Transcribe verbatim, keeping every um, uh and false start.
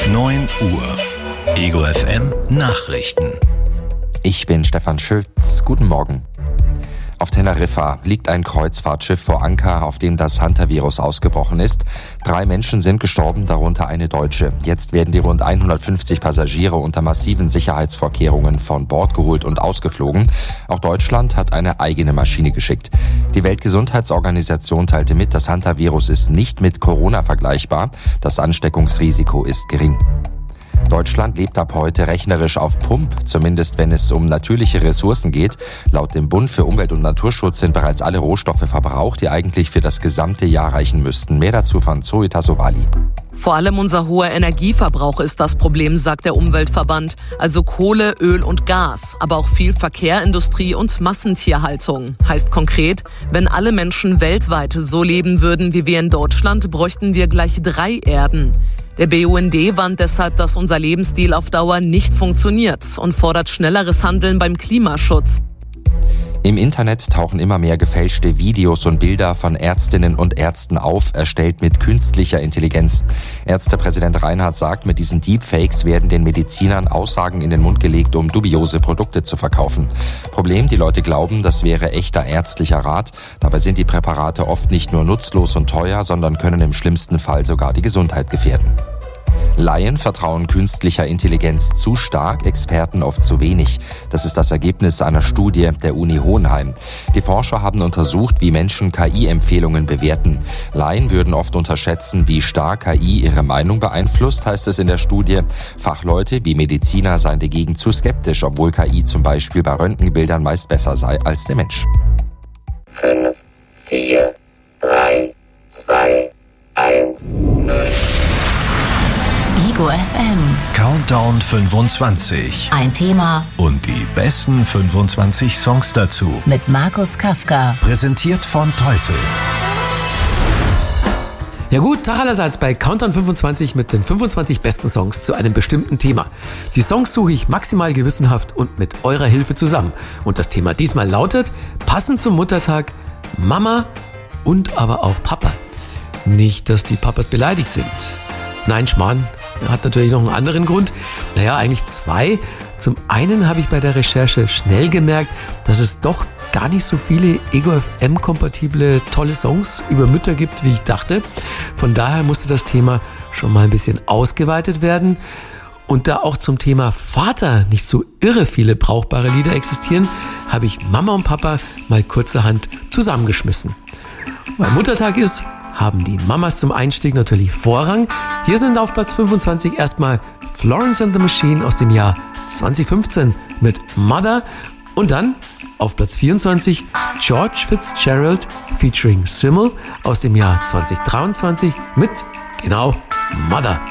neun Uhr. Ego F M Nachrichten. Ich bin Stefan Schütz. Guten Morgen. Auf Teneriffa liegt ein Kreuzfahrtschiff vor Anker, auf dem das Hantavirus ausgebrochen ist. Drei Menschen sind gestorben, darunter eine Deutsche. Jetzt werden die rund hundertfünfzig Passagiere unter massiven Sicherheitsvorkehrungen von Bord geholt und ausgeflogen. Auch Deutschland hat eine eigene Maschine geschickt. Die Weltgesundheitsorganisation teilte mit, das Hantavirus ist nicht mit Corona vergleichbar. Das Ansteckungsrisiko ist gering. Deutschland lebt ab heute rechnerisch auf Pump, zumindest wenn es um natürliche Ressourcen geht. Laut dem Bund für Umwelt- und Naturschutz sind bereits alle Rohstoffe verbraucht, die eigentlich für das gesamte Jahr reichen müssten. Mehr dazu von Zoe Tassovali. Vor allem unser hoher Energieverbrauch ist das Problem, sagt der Umweltverband. Also Kohle, Öl und Gas, aber auch viel Verkehr, Industrie und Massentierhaltung. Heißt konkret, wenn alle Menschen weltweit so leben würden wie wir in Deutschland, bräuchten wir gleich drei Erden. Der B U N D warnt deshalb, dass unser Lebensstil auf Dauer nicht funktioniert und fordert schnelleres Handeln beim Klimaschutz. Im Internet tauchen immer mehr gefälschte Videos und Bilder von Ärztinnen und Ärzten auf, erstellt mit künstlicher Intelligenz. Ärztepräsident Reinhardt sagt, mit diesen Deepfakes werden den Medizinern Aussagen in den Mund gelegt, um dubiose Produkte zu verkaufen. Problem, die Leute glauben, das wäre echter ärztlicher Rat. Dabei sind die Präparate oft nicht nur nutzlos und teuer, sondern können im schlimmsten Fall sogar die Gesundheit gefährden. Laien vertrauen künstlicher Intelligenz zu stark, Experten oft zu wenig. Das ist das Ergebnis einer Studie der Uni Hohenheim. Die Forscher haben untersucht, wie Menschen K I-Empfehlungen bewerten. Laien würden oft unterschätzen, wie stark K I ihre Meinung beeinflusst, heißt es in der Studie. Fachleute wie Mediziner seien dagegen zu skeptisch, obwohl K I zum Beispiel bei Röntgenbildern meist besser sei als der Mensch. fünf, vier, drei, zwei, eins, null. Ego F M. Countdown fünfundzwanzig. Ein Thema Und die besten fünfundzwanzig Songs dazu. mit Markus Kafka. Präsentiert von Teufel. Ja gut, Tag allerseits bei Countdown fünfundzwanzig mit den fünfundzwanzig besten Songs zu einem bestimmten Thema. Die Songs suche ich maximal gewissenhaft und mit eurer Hilfe zusammen. Und das Thema diesmal lautet, passend zum Muttertag, Mama und aber auch Papa. Nicht, dass die Papas beleidigt sind. Nein, Schmarrn, hat natürlich noch einen anderen Grund. Naja, eigentlich zwei. Zum einen habe ich bei der Recherche schnell gemerkt, dass es doch gar nicht so viele Ego F M-kompatible tolle Songs über Mütter gibt, wie ich dachte. Von daher musste das Thema schon mal ein bisschen ausgeweitet werden. Und da auch zum Thema Vater nicht so irre viele brauchbare Lieder existieren, habe ich Mama und Papa mal kurzerhand zusammengeschmissen. Weil Muttertag ist, haben die Mamas zum Einstieg natürlich Vorrang. Hier sind auf Platz fünfundzwanzig erstmal Florence and the Machine aus dem Jahr zwanzig fünfzehn mit Mother und dann auf Platz vierundzwanzig George Fitzgerald featuring Simmel aus dem Jahr zwanzig dreiundzwanzig mit, genau, Mother.